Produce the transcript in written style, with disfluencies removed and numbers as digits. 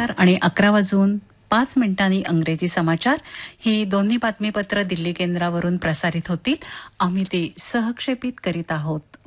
समाचार आणि 11:05 अंग्रेजी समाचार ही दोन्ही बातमीपत्र दिल्ली केंद्रावरून प्रसारित होतील. आम्ही ती सहक्षेपित करीत आहोत.